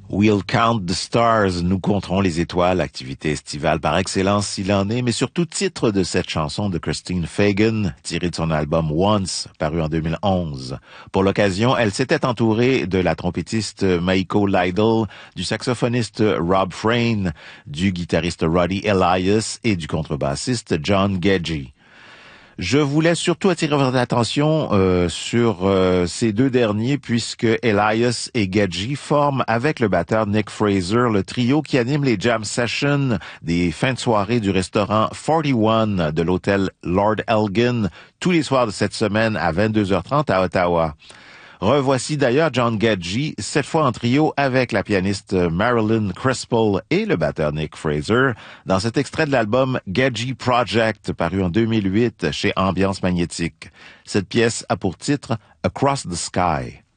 We'll count the stars, nous compterons les étoiles, activité estivale par excellence s'il en est, mais surtout titre de cette chanson de Christine Fagan, tirée de son album Once, paru en 2011. Pour l'occasion, elle s'était entourée de la trompettiste Maiko Lydell, du saxophoniste Rob Frayne, du guitariste Roddy Elias et du contrebassiste John Gedgie. Je voulais surtout attirer votre attention sur ces deux derniers puisque Elias et Gedgie forment avec le batteur Nick Fraser le trio qui anime les jam sessions des fins de soirée du restaurant 41 de l'hôtel Lord Elgin tous les soirs de cette semaine à 22h30 à Ottawa. Revoici d'ailleurs John Gedgie, cette fois en trio avec la pianiste Marilyn Crispell et le batteur Nick Fraser, dans cet extrait de l'album Gedgie Project, paru en 2008 chez Ambiance Magnétique. Cette pièce a pour titre Across the Sky.